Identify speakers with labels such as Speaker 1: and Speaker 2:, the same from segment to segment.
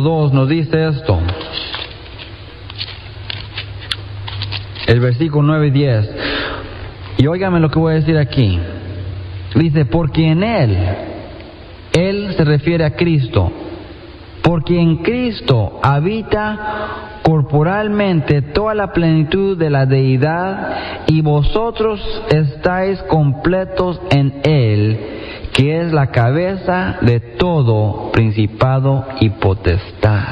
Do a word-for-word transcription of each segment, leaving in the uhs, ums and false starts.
Speaker 1: dos nos dice esto. El versículo nueve y diez. Y óigame lo que voy a decir aquí. Dice, porque en Él, Él se refiere a Cristo, porque en Cristo habita corporalmente toda la plenitud de la deidad, y vosotros estáis completos en Él, que es la cabeza de todo principado y potestad.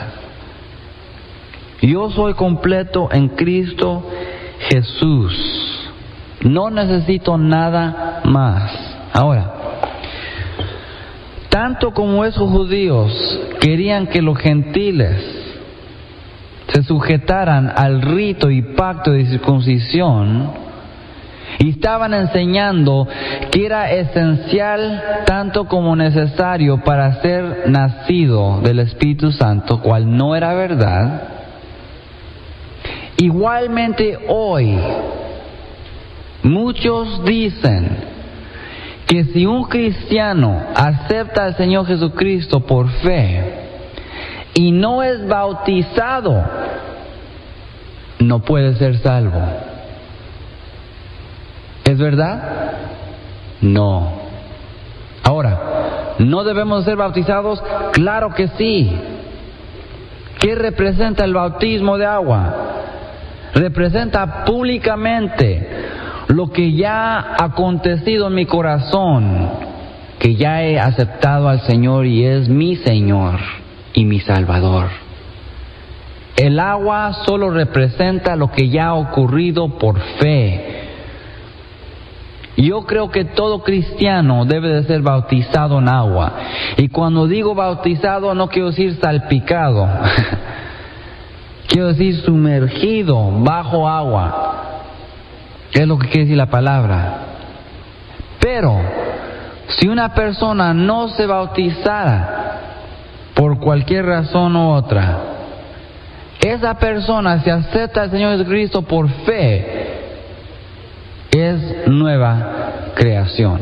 Speaker 1: Yo soy completo en Cristo Jesús. No necesito nada más. Ahora, tanto como esos judíos querían que los gentiles se sujetaran al rito y pacto de circuncisión, y estaban enseñando que era esencial tanto como necesario para ser nacido del Espíritu Santo, cual no era verdad, igualmente hoy muchos dicen que si un cristiano acepta al Señor Jesucristo por fe y no es bautizado, no puede ser salvo. ¿Es verdad? No. Ahora, ¿no debemos ser bautizados? Claro que sí. ¿Qué representa el bautismo de agua? Representa públicamente lo que ya ha acontecido en mi corazón, que ya he aceptado al Señor y es mi Señor y mi Salvador. El agua solo representa lo que ya ha ocurrido por fe. Yo creo que todo cristiano debe de ser bautizado en agua. Y cuando digo bautizado no quiero decir salpicado. Quiero decir sumergido bajo agua. ¿Qué es lo que quiere decir la palabra? Pero si una persona no se bautizara por cualquier razón u otra, esa persona, si acepta al Señor Jesucristo por fe, es nueva creación.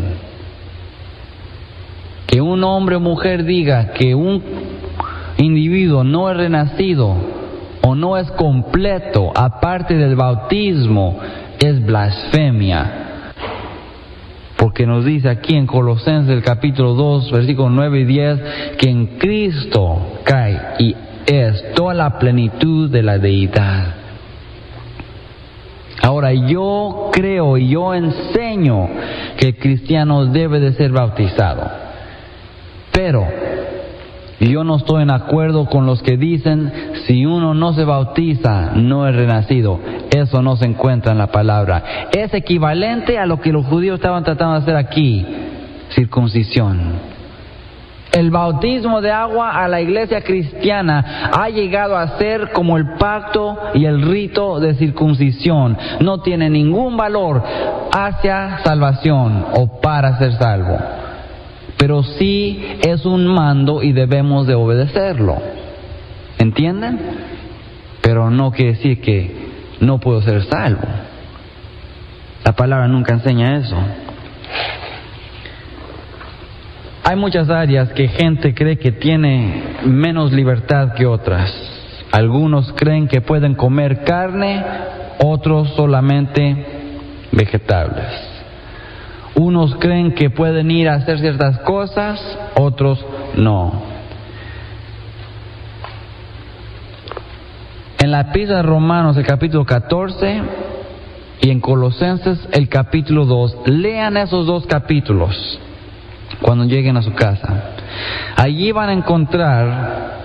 Speaker 1: Que un hombre o mujer diga que un individuo no es renacido o no es completo aparte del bautismo es blasfemia. Porque nos dice aquí en Colosenses el capítulo dos, versículos nueve y diez, que en Cristo cae y es toda la plenitud de la deidad. Ahora, yo creo y yo enseño que el cristiano debe de ser bautizado. Pero yo no estoy en acuerdo con los que dicen, si uno no se bautiza, no es renacido. Eso no se encuentra en la palabra. Es equivalente a lo que los judíos estaban tratando de hacer aquí, circuncisión. El bautismo de agua a la iglesia cristiana ha llegado a ser como el pacto y el rito de circuncisión. No tiene ningún valor hacia salvación o para ser salvo. Pero sí es un mando y debemos de obedecerlo. ¿Entienden? Pero no quiere decir que no puedo ser salvo. La palabra nunca enseña eso. Hay muchas áreas que gente cree que tiene menos libertad que otras. Algunos creen que pueden comer carne, otros solamente vegetables. Unos creen que pueden ir a hacer ciertas cosas, otros no. En la epístola de Romanos, el capítulo catorce, y en Colosenses, el capítulo dos, lean esos dos capítulos cuando lleguen a su casa. Allí van a encontrar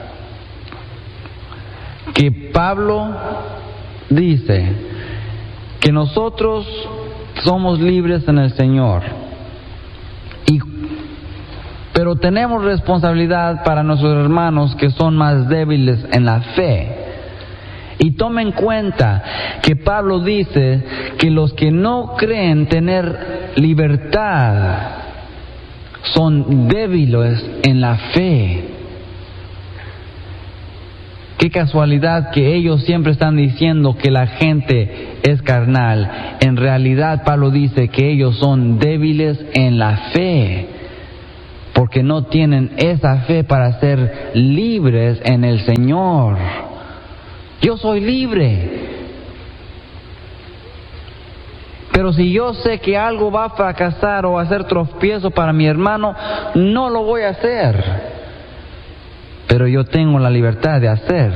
Speaker 1: que Pablo dice que nosotros somos libres en el Señor, y, pero tenemos responsabilidad para nuestros hermanos que son más débiles en la fe. Y tome en cuenta que Pablo dice que los que no creen tener libertad son débiles en la fe. Qué casualidad que ellos siempre están diciendo que la gente es carnal. En realidad Pablo dice que ellos son débiles en la fe, porque porque no tienen esa fe para ser libres en el Señor. Yo soy libre. Pero si yo sé que algo va a fracasar o va a ser tropiezo para mi hermano, no lo voy a hacer. Pero yo tengo la libertad de hacer.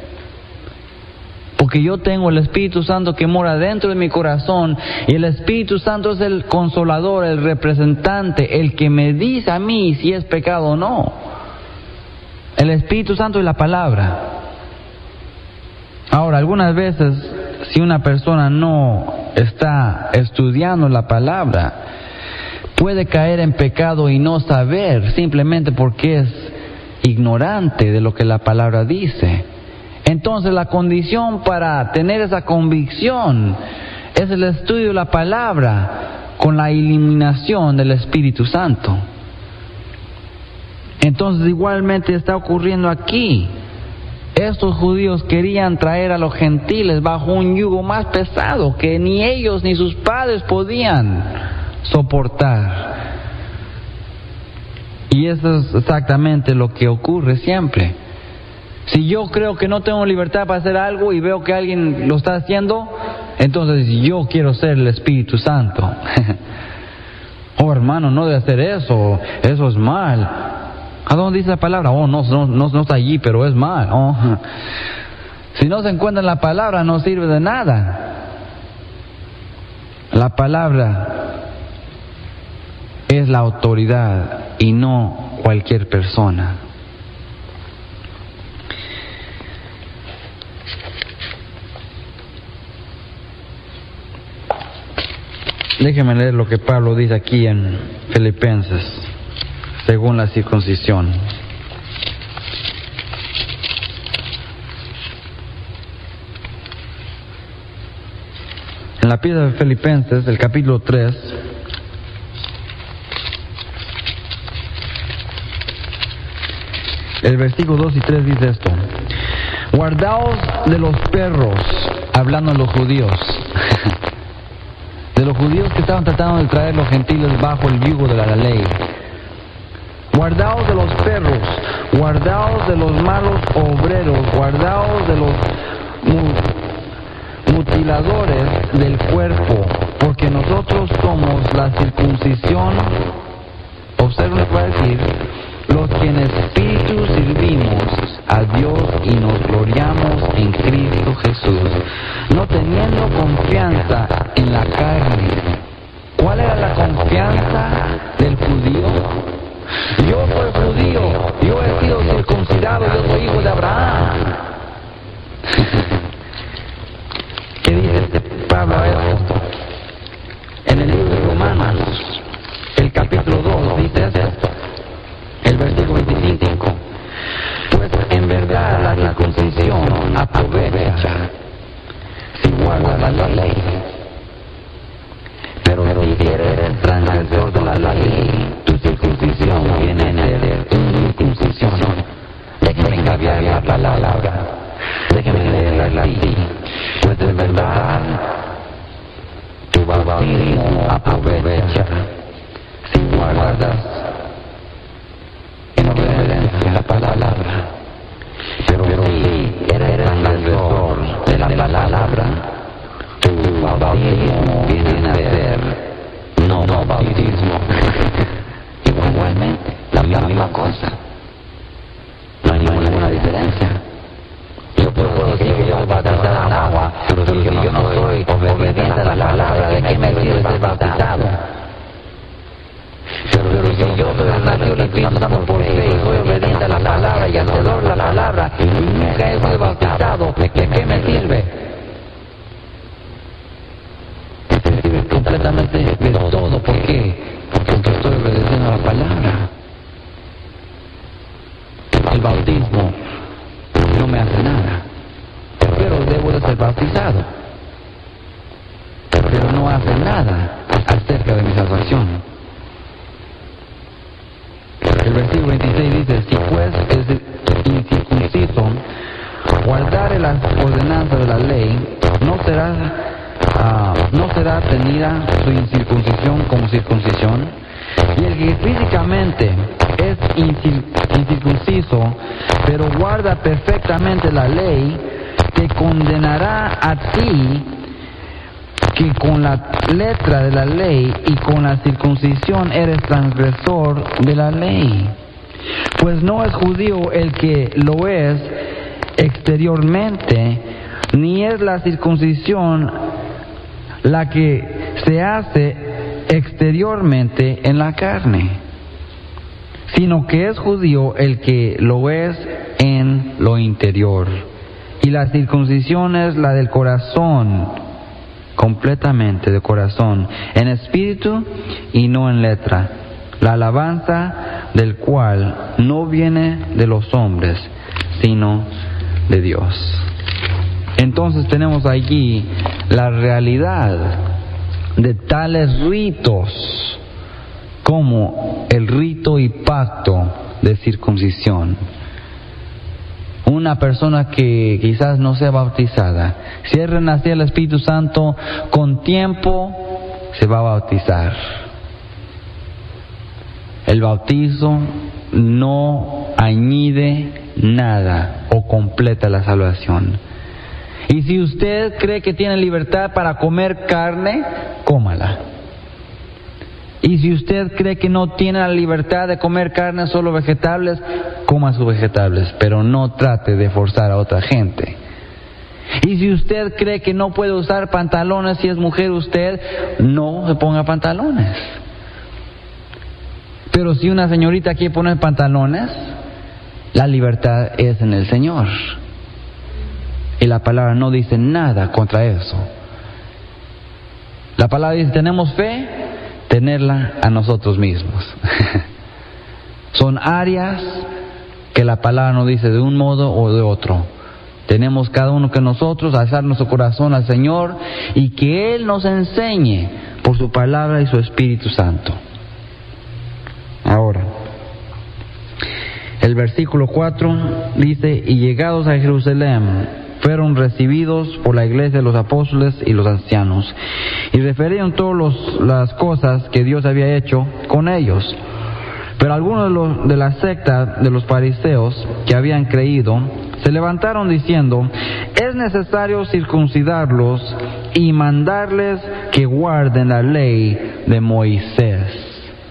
Speaker 1: Porque yo tengo el Espíritu Santo que mora dentro de mi corazón, y el Espíritu Santo es el consolador, el representante, el que me dice a mí si es pecado o no. El Espíritu Santo y la palabra. Ahora, algunas veces, si una persona no está estudiando la palabra, puede caer en pecado y no saber, simplemente porque es ignorante de lo que la palabra dice. Entonces la condición para tener esa convicción es el estudio de la palabra con la iluminación del Espíritu Santo. Entonces igualmente está ocurriendo aquí. Estos judíos querían traer a los gentiles bajo un yugo más pesado que ni ellos ni sus padres podían soportar. Y eso es exactamente lo que ocurre siempre. Si yo creo que no tengo libertad para hacer algo y veo que alguien lo está haciendo, entonces yo quiero ser el Espíritu Santo. Oh, hermano, no debe hacer eso, eso es mal. ¿A dónde dice la palabra? Oh, no, no, no, no está allí, pero es mal. Oh. Si no se encuentra en la palabra, no sirve de nada. La palabra es la autoridad y no cualquier persona. Déjenme leer lo que Pablo dice aquí en Filipenses, según la circuncisión. En la epístola de Filipenses, el capítulo tres, el versículo dos y tres dice esto: guardaos de los perros, hablando de los judíos, de los judíos que estaban tratando de traer los gentiles bajo el yugo de la ley. Guardaos de los perros, guardaos de los malos obreros, guardaos de los mutiladores del cuerpo, porque nosotros somos la circuncisión. Observen lo que va a decir: los que en espíritu servimos a Dios y nos gloriamos en Cristo Jesús, no teniendo confianza en la carne. ¿Cuál era la confianza del judío? Yo soy judío, yo he sido circuncidado, yo soy hijo de Abraham. ¿Qué dice este Pablo a esto? En el libro de Romanos, el capítulo dos, dice esto, el versículo veinticinco: pues en verdad la circuncisión aprovecha si guardas la ley, pero si eres transgresor de la ley, tu circuncisión viene a ser incircuncisión. Déjenme cambiar la palabra, déjenme leerla así: pues en verdad tu bautismo aprovecha si guardas en obediencia a la palabra, pero si eres transgresor de la palabra, tu bautismo viene a ser no bautismo. Igualmente, la misma cosa, no hay ninguna diferencia. Yo puedo decir que yo voy a bautizar en agua, pero si yo no soy obediente a la palabra, ¿de qué me sirve ser bautizado? Pero, pero si yo soy nacido del Espíritu Santo por fe y soy obediente a la palabra y hacedor de la palabra y nunca he sido bautizado, ¿de qué me sirve? Me sirve completamente de todo. ¿Por qué? Porque estoy obedeciendo a la palabra. El bautismo no me hace nada, pero debo de ser bautizado, pero no hace nada acerca de mi salvación. El versículo veintiséis dice: si pues es incircunciso guardare las ordenanzas de la ley, no será uh, no será tenida su incircuncisión como circuncisión. Y el que físicamente es incircunciso, pero guarda perfectamente la ley, te condenará a ti, que con la letra de la ley y con la circuncisión eres transgresor de la ley. Pues no es judío el que lo es exteriormente, ni es la circuncisión la que se hace exteriormente en la carne, sino que es judío el que lo es en lo interior. Y la circuncisión es la del corazón, completamente de corazón, en espíritu y no en letra, la alabanza del cual no viene de los hombres, sino de Dios. Entonces tenemos allí la realidad de tales ritos como el rito y pacto de circuncisión. Una persona que quizás no sea bautizada, si es renacida el Espíritu Santo, con tiempo se va a bautizar. El bautizo no añade nada o completa la salvación. Y si usted cree que tiene libertad para comer carne, cómala. Y si usted cree que no tiene la libertad de comer carne, solo vegetales, coma sus vegetales, pero no trate de forzar a otra gente. Y si usted cree que no puede usar pantalones, si es mujer usted, no se ponga pantalones. Pero si una señorita quiere poner pantalones, la libertad es en el Señor. Y la palabra no dice nada contra eso. La palabra dice, tenemos fe, tenerla a nosotros mismos. Son áreas que la palabra nos dice de un modo o de otro. Tenemos cada uno que nosotros alzar nuestro corazón al Señor y que Él nos enseñe por su palabra y su Espíritu Santo. Ahora, el versículo cuatro dice, y llegados a Jerusalén, fueron recibidos por la iglesia de los apóstoles y los ancianos, y referieron todas las cosas que Dios había hecho con ellos. Pero algunos de, los, de la secta de los fariseos que habían creído, se levantaron diciendo, es necesario circuncidarlos y mandarles que guarden la ley de Moisés.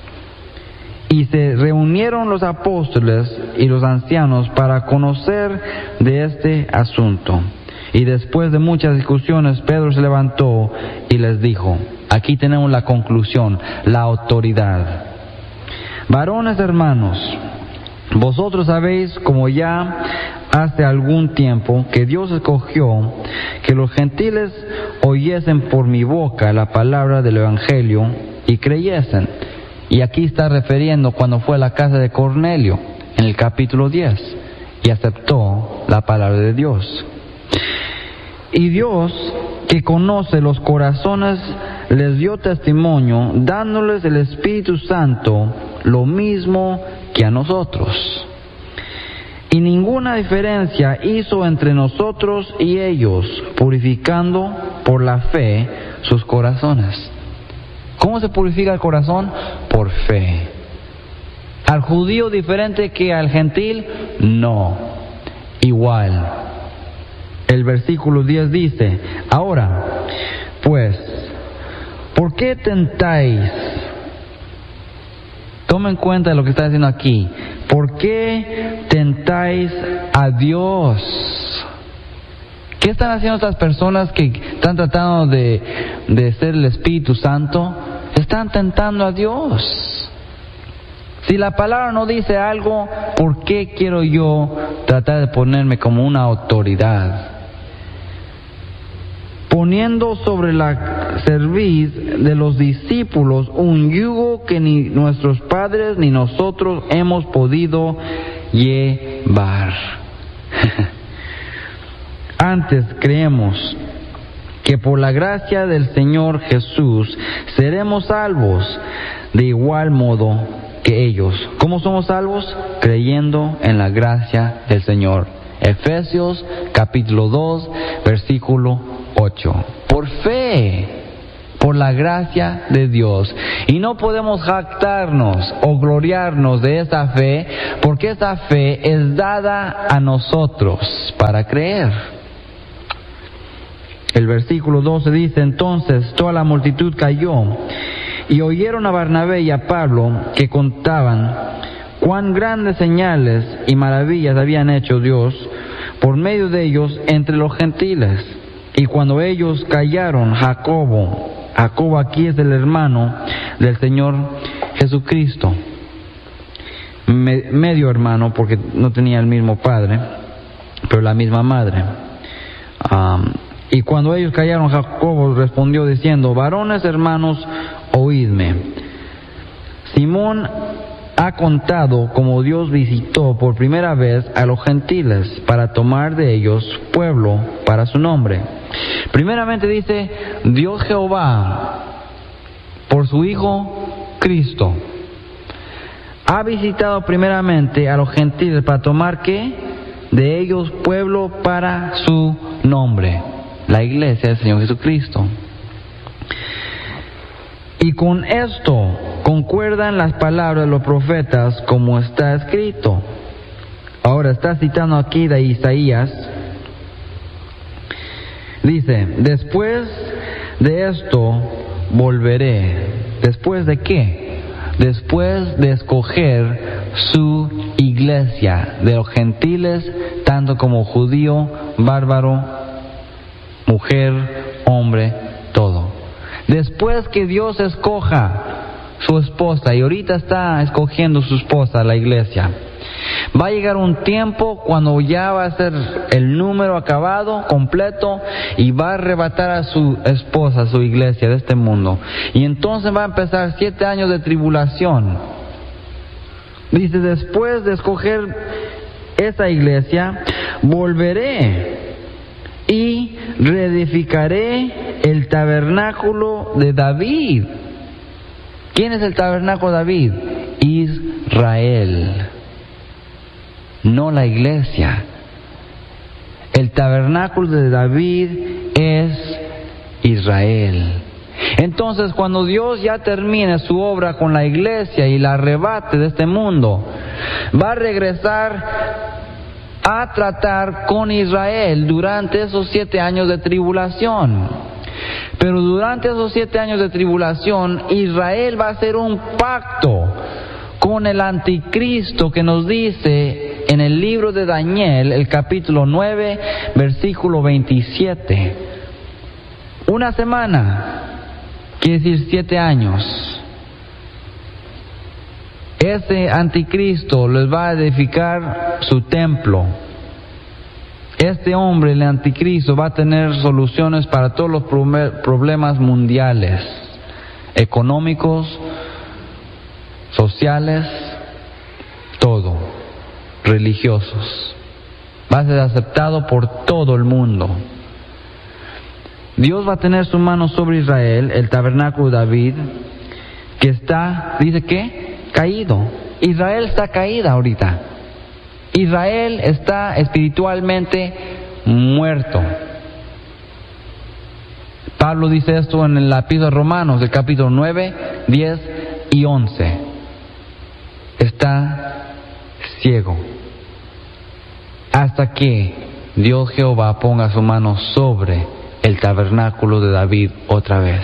Speaker 1: Y se reunieron los apóstoles y los ancianos para conocer de este asunto. Y después de muchas discusiones, Pedro se levantó y les dijo, aquí tenemos la conclusión, la autoridad. Varones hermanos, vosotros sabéis, como ya hace algún tiempo, que Dios escogió que los gentiles oyesen por mi boca la palabra del Evangelio y creyesen. Y aquí está refiriendo cuando fue a la casa de Cornelio, en el capítulo diez, y aceptó la palabra de Dios. Y Dios, que conoce los corazones, les dio testimonio, dándoles el Espíritu Santo, lo mismo que a nosotros. Y ninguna diferencia hizo entre nosotros y ellos, purificando por la fe sus corazones. ¿Cómo se purifica el corazón? Por fe. ¿Al judío diferente que al gentil? No, igual. El versículo diez dice, ahora, pues, ¿por qué tentáis? Tomen en cuenta lo que está diciendo aquí. ¿Por qué tentáis a Dios? ¿Qué están haciendo estas personas que están tratando de, de ser el Espíritu Santo? Están tentando a Dios. Si la palabra no dice algo, ¿por qué quiero yo tratar de ponerme como una autoridad? Poniendo sobre la cerviz de los discípulos un yugo que ni nuestros padres ni nosotros hemos podido llevar. Antes creemos que por la gracia del Señor Jesús seremos salvos de igual modo que ellos. ¿Cómo somos salvos? Creyendo en la gracia del Señor. Efesios capítulo dos, versículo ocho. Por fe, por la gracia de Dios. Y no podemos jactarnos o gloriarnos de esa fe, porque esa fe es dada a nosotros para creer. El versículo doce dice: entonces toda la multitud cayó y oyeron a Bernabé y a Pablo que contaban cuán grandes señales y maravillas habían hecho Dios por medio de ellos entre los gentiles. Y cuando ellos callaron, Jacobo, Jacobo aquí es el hermano del Señor Jesucristo, me, medio hermano porque no tenía el mismo padre, pero la misma madre. Um, y cuando ellos callaron, Jacobo respondió diciendo: varones hermanos, oídme. Simón ha contado cómo Dios visitó por primera vez a los gentiles para tomar de ellos pueblo para su nombre. Primeramente dice Dios Jehová por su Hijo Cristo. Ha visitado primeramente a los gentiles para tomar ¿qué? De ellos pueblo para su nombre, la iglesia del Señor Jesucristo. Y con esto concuerdan las palabras de los profetas como está escrito. Ahora está citando aquí de Isaías. Dice: después de esto volveré. ¿Después de qué? Después de escoger su iglesia de los gentiles, tanto como judío, bárbaro, mujer, hombre, todo. Después que Dios escoja su esposa, y ahorita está escogiendo su esposa, la iglesia, va a llegar un tiempo cuando ya va a ser el número acabado, completo, y va a arrebatar a su esposa, a su iglesia de este mundo. Y entonces va a empezar siete años de tribulación. Dice: después de escoger esa iglesia, volveré y reedificaré el tabernáculo de David. ¿Quién es el tabernáculo de David? Israel, no la iglesia. El tabernáculo de David es Israel. Entonces, cuando Dios ya termine su obra con la iglesia y la arrebate de este mundo, va a regresar a tratar con Israel durante esos siete años de tribulación. Pero durante esos siete años de tribulación, Israel va a hacer un pacto con el anticristo que nos dice en el libro de Daniel, el capítulo nueve, versículo veintisiete. Una semana, quiere decir siete años. Ese anticristo les va a edificar su templo. Este hombre, el anticristo, va a tener soluciones para todos los problemas mundiales, económicos, sociales, todo, religiosos. Va a ser aceptado por todo el mundo. Dios va a tener su mano sobre Israel, el tabernáculo de David, que está, dice que, caído. Israel está caída ahorita. Israel está espiritualmente muerto. Pablo dice esto en la epístola de Romanos, el capítulo nueve, diez y once. Está ciego hasta que Dios Jehová ponga su mano sobre el tabernáculo de David otra vez.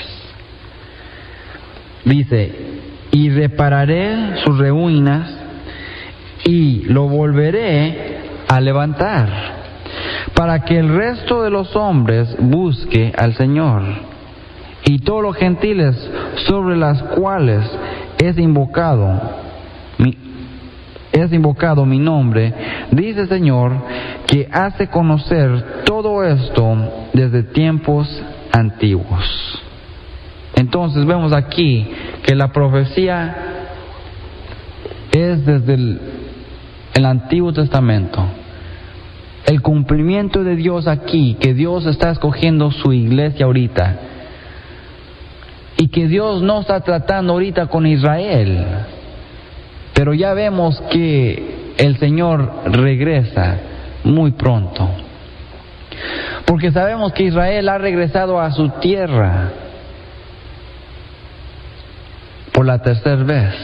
Speaker 1: Dice: y repararé sus ruinas y lo volveré a levantar, para que el resto de los hombres busque al Señor, y todos los gentiles sobre las cuales es invocado mi, es invocado mi nombre, dice el Señor, que hace conocer todo esto desde tiempos antiguos. Entonces vemos aquí que la profecía es desde el, el Antiguo Testamento. El cumplimiento de Dios aquí, que Dios está escogiendo su iglesia ahorita, y que Dios no está tratando ahorita con Israel, pero ya vemos que el Señor regresa muy pronto, porque sabemos que Israel ha regresado a su tierra. por la tercera vez.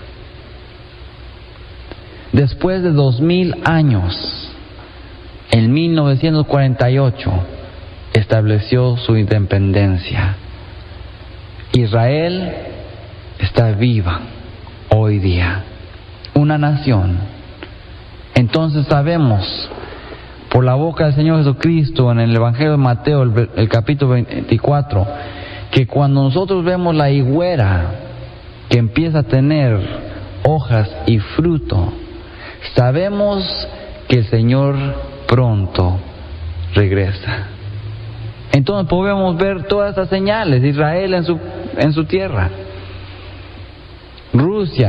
Speaker 1: Después de dos mil años, en mil novecientos cuarenta y ocho, estableció su independencia. Israel está viva hoy día, una nación. Entonces sabemos por la boca del Señor Jesucristo en el Evangelio de Mateo, el, el capítulo veinticuatro, que cuando nosotros vemos la higuera que empieza a tener hojas y fruto, sabemos que el Señor pronto regresa. Entonces podemos ver todas estas señales. Israel en su, en su tierra, Rusia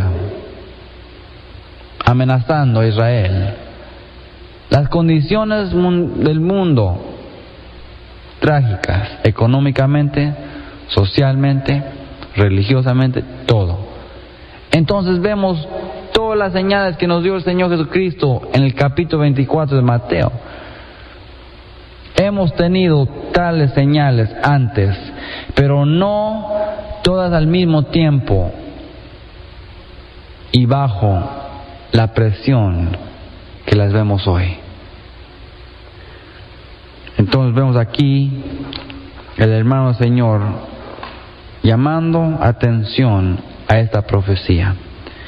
Speaker 1: amenazando a Israel, las condiciones del mundo trágicas, económicamente, socialmente, religiosamente, todo. Entonces vemos todas las señales que nos dio el Señor Jesucristo en el capítulo veinticuatro de Mateo. Hemos tenido tales señales antes, pero no todas al mismo tiempo y bajo la presión que las vemos hoy. Entonces vemos aquí el hermano Señor llamando atención a esta profecía.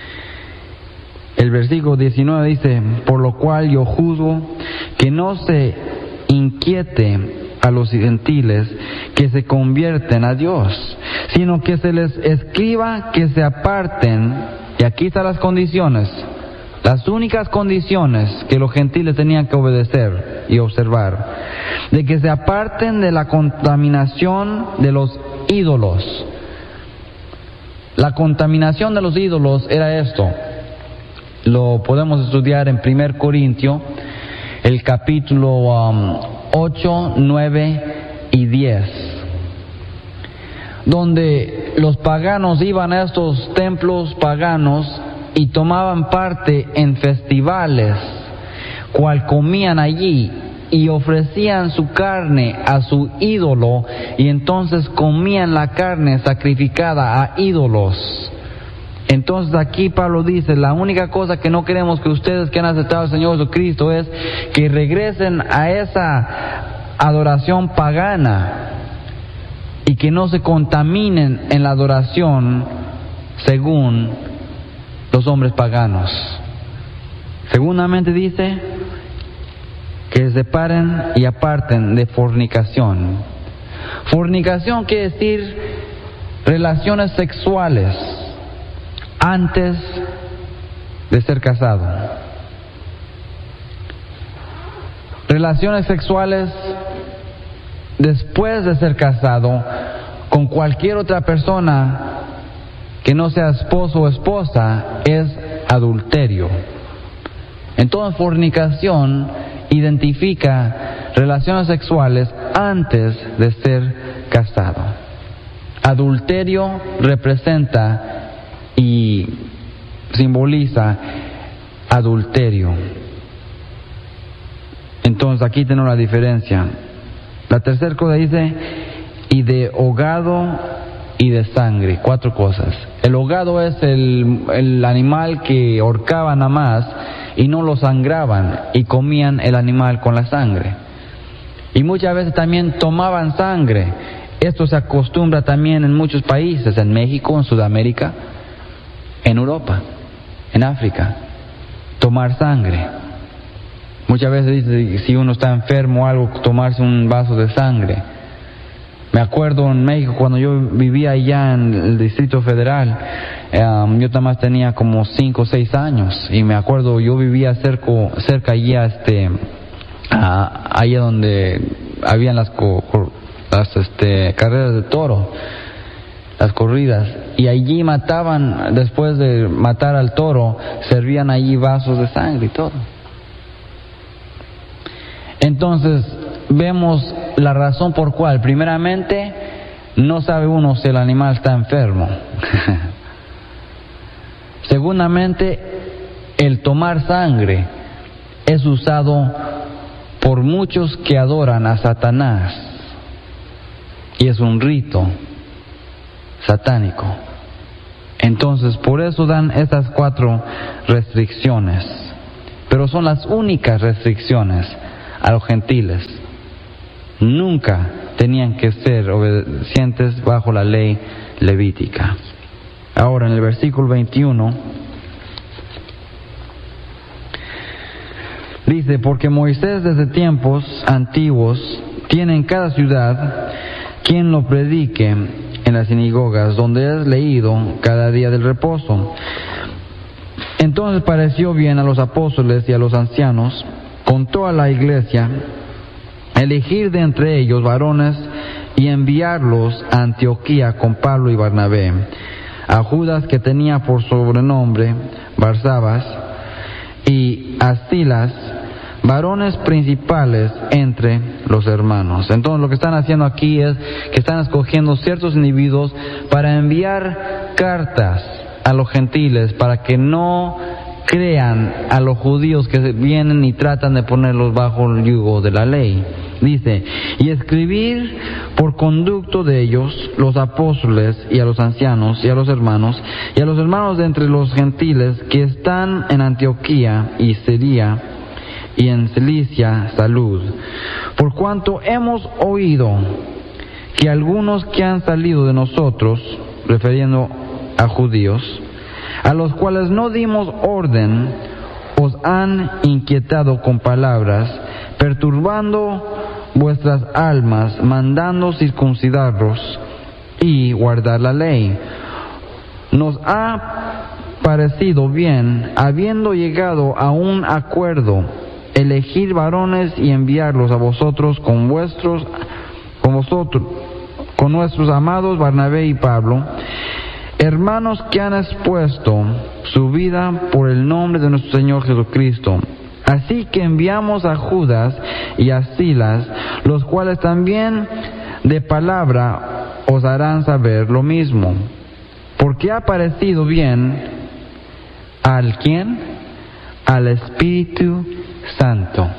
Speaker 1: El versículo diecinueve dice: por lo cual yo juzgo que no se inquiete a los gentiles que se convierten a Dios, sino que se les escriba que se aparten. Y aquí están las condiciones, las únicas condiciones que los gentiles tenían que obedecer y observar: de que se aparten de la contaminación de los ídolos. La contaminación de los ídolos era esto. Lo podemos estudiar en primer Corintios, el capítulo um, ocho, nueve y diez, donde los paganos iban a estos templos paganos y tomaban parte en festivales, cual comían allí y ofrecían su carne a su ídolo, y entonces comían la carne sacrificada a ídolos. Entonces aquí Pablo dice: la única cosa que no queremos que ustedes que han aceptado al Señor Jesucristo es que regresen a esa adoración pagana y que no se contaminen en la adoración según los hombres paganos. Segundamente dice que se separen y aparten de fornicación. Fornicación quiere decir relaciones sexuales antes de ser casado. Relaciones sexuales después de ser casado con cualquier otra persona que no sea esposo o esposa es adulterio. Entonces, fornicación identifica relaciones sexuales antes de ser casado. Adulterio representa y simboliza adulterio. Entonces aquí tenemos la diferencia. La tercera cosa dice: y de hogado y de sangre. Cuatro cosas. El hogado es el, el animal que ahorcaban nada más y no lo sangraban, y comían el animal con la sangre. Y muchas veces también tomaban sangre. Esto se acostumbra también en muchos países, en México, en Sudamérica, en Europa, en África, tomar sangre. Muchas veces dice, si uno está enfermo o algo, tomarse un vaso de sangre. Me acuerdo en México, cuando yo vivía allá en el Distrito Federal, um, yo nada más tenía como cinco o seis años, y me acuerdo, yo vivía cerca, cerca allá, este, a, allá donde habían las, co, las este, carreras de toro, las corridas, y allí mataban, después de matar al toro, servían allí vasos de sangre y todo. Entonces, vemos la razón por cual, primeramente, no sabe uno si el animal está enfermo. Segundamente, el tomar sangre es usado por muchos que adoran a Satanás, y es un rito satánico. Entonces, por eso dan estas cuatro restricciones. Pero son las únicas restricciones a los gentiles. Nunca tenían que ser obedientes bajo la ley levítica. Ahora, en el versículo veintiuno, dice: porque Moisés desde tiempos antiguos tiene en cada ciudad quien lo predique en las sinagogas, donde es leído cada día del reposo. Entonces pareció bien a los apóstoles y a los ancianos, con toda la iglesia, elegir de entre ellos varones y enviarlos a Antioquía con Pablo y Barnabé, a Judas, que tenía por sobrenombre Barsabas, y a Silas, varones principales entre los hermanos. Entonces lo que están haciendo aquí es que están escogiendo ciertos individuos para enviar cartas a los gentiles, para que no crean a los judíos que vienen y tratan de ponerlos bajo el yugo de la ley. Dice: y escribir por conducto de ellos los apóstoles y a los ancianos y a los hermanos y a los hermanos de entre los gentiles que están en Antioquía y Siria y en Cilicia, salud. Por cuanto hemos oído que algunos que han salido de nosotros, refiriendo a judíos, a los cuales no dimos orden, os han inquietado con palabras, perturbando vuestras almas, mandando circuncidaros y guardar la ley. Nos ha parecido bien, habiendo llegado a un acuerdo, elegir varones y enviarlos a vosotros con vuestros, con vosotros, con nuestros amados Barnabé y Pablo, hermanos que han expuesto su vida por el nombre de nuestro Señor Jesucristo. Así que enviamos a Judas y a Silas, los cuales también de palabra os harán saber lo mismo, porque ha parecido bien al ¿quién? Al Espíritu Santo.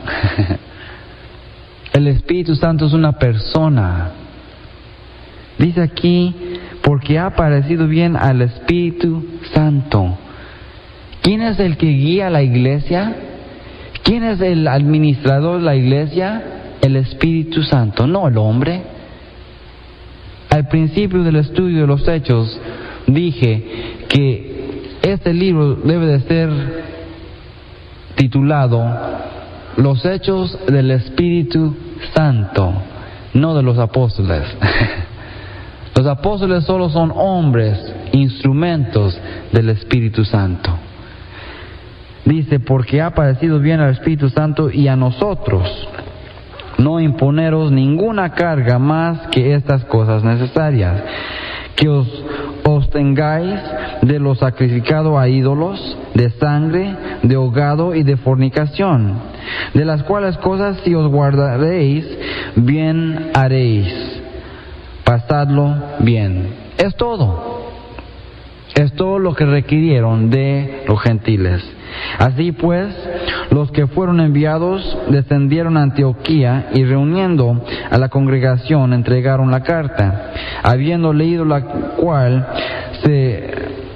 Speaker 1: El Espíritu Santo es una persona. Dice aquí: porque ha parecido bien al Espíritu Santo. ¿Quién es el que guía la iglesia? ¿Quién es el administrador de la iglesia? El Espíritu Santo, no el hombre. Al principio del estudio de los Hechos dije que este libro debe de ser titulado Los Hechos del Espíritu Santo, no de los apóstoles. Los apóstoles solo son hombres, instrumentos del Espíritu Santo. Dice: porque ha parecido bien al Espíritu Santo y a nosotros no imponeros ninguna carga más que estas cosas necesarias, que os abstengáis de lo sacrificado a ídolos, de sangre, de ahogado y de fornicación, de las cuales cosas si os guardaréis, bien haréis. Pasadlo bien. Es todo. Es todo lo que requirieron de los gentiles. Así pues, los que fueron enviados descendieron a Antioquía y, reuniendo a la congregación, entregaron la carta, habiendo leído la cual se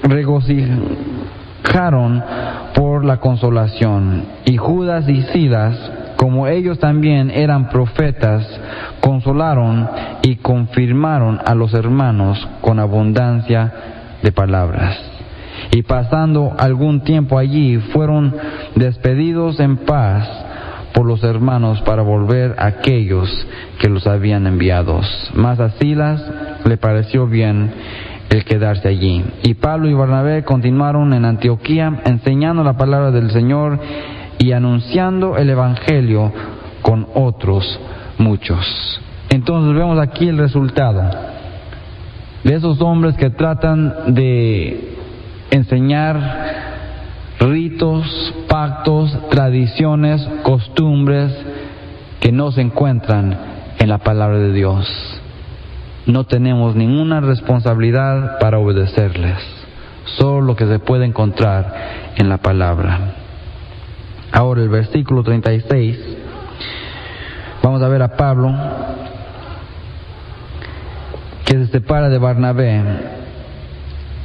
Speaker 1: regocijaron por la consolación. Y Judas y Silas, como ellos también eran profetas, consolaron y confirmaron a los hermanos con abundancia de palabras. Y pasando algún tiempo allí, fueron despedidos en paz por los hermanos para volver a aquellos que los habían enviado. Mas a Silas le pareció bien el quedarse allí. Y Pablo y Barnabé continuaron en Antioquía, enseñando la palabra del Señor y anunciando el Evangelio con otros muchos. Entonces vemos aquí el resultado de esos hombres que tratan de enseñar ritos, pactos, tradiciones, costumbres que no se encuentran en la palabra de Dios. No tenemos ninguna responsabilidad para obedecerles, solo lo que se puede encontrar en la palabra. Ahora el versículo treinta y seis, vamos a ver a Pablo, que se separa de Barnabé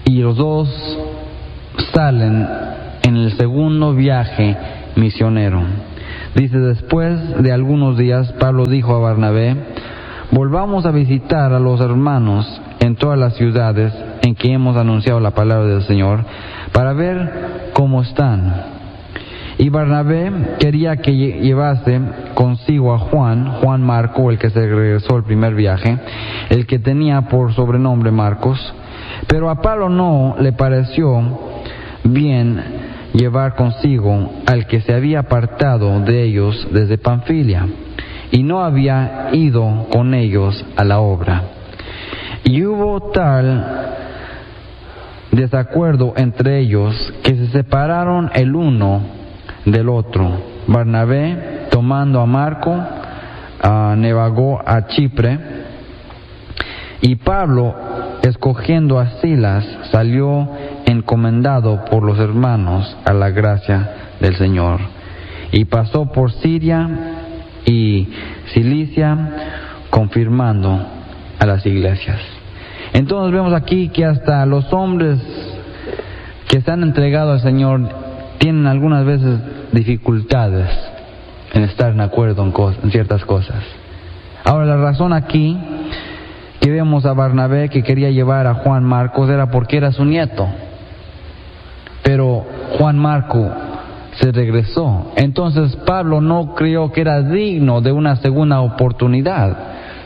Speaker 1: y los dos salen en el segundo viaje misionero. Dice, después de algunos días, Pablo dijo a Bernabé: volvamos a visitar a los hermanos en todas las ciudades en que hemos anunciado la palabra del Señor, para ver cómo están. Y Bernabé quería que llevase consigo a Juan, Juan Marco, el que se regresó el primer viaje, el que tenía por sobrenombre Marcos. Pero a Pablo no le pareció bien llevar consigo al que se había apartado de ellos desde Panfilia, y no había ido con ellos a la obra. Y hubo tal desacuerdo entre ellos que se separaron el uno del otro. Bernabé, tomando a Marco, uh, navegó a Chipre, y Pablo, escogiendo a Silas, salió encomendado por los hermanos a la gracia del Señor, y pasó por Siria y Cilicia, confirmando a las iglesias. Entonces vemos aquí que hasta los hombres que se han entregado al Señor tienen algunas veces dificultades en estar en acuerdo en, cosas, en ciertas cosas. Ahora, la razón aquí que vemos a Bernabé que quería llevar a Juan Marcos era porque era su nieto, pero Juan Marco se regresó. Entonces Pablo no creyó que era digno de una segunda oportunidad.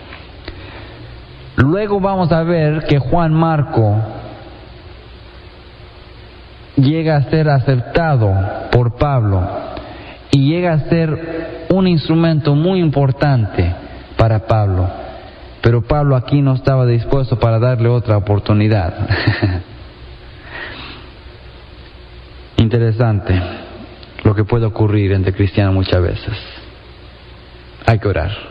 Speaker 1: Luego vamos a ver que Juan Marco llega a ser aceptado por Pablo y llega a ser un instrumento muy importante para Pablo. Pero Pablo aquí no estaba dispuesto para darle otra oportunidad. Interesante lo que puede ocurrir entre cristianos muchas veces. Hay que orar.